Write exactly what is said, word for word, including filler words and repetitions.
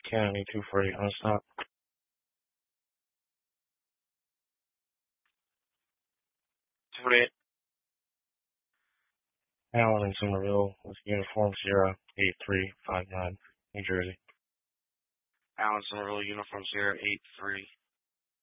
County two forty unstop. two forty-eight. Allen in Somerville with Uniform Sierra eight three five nine, New Jersey. Allen Somerville, Uniform Sierra eight three